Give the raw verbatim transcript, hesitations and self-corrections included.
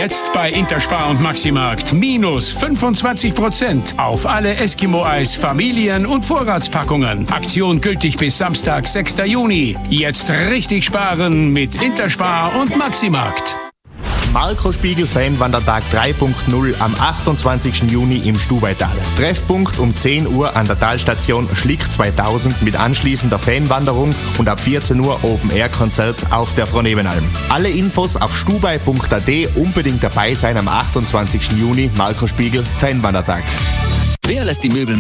Jetzt bei Interspar und Maximarkt minus fünfundzwanzig Prozent auf alle Eskimo-Eis, Familien- und Vorratspackungen. Aktion gültig bis Samstag, sechster Juni. Jetzt richtig sparen mit Interspar und Maximarkt. Marco Spiegel Fanwandertag drei Punkt null am achtundzwanzigsten Juni im Stubaital. Treffpunkt um zehn Uhr an der Talstation Schlick zweitausend mit anschließender Fanwanderung und ab vierzehn Uhr Open-Air-Konzert auf der Frau Nebenalm. Alle Infos auf stubai punkt a t, unbedingt dabei sein am achtundzwanzigsten Juni, Marco Spiegel Fanwandertag. Wer lässt die Möbel